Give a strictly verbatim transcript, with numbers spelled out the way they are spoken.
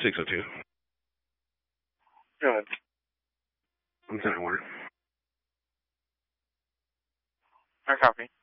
six oh two. Go ahead. I'm sending order. I copy.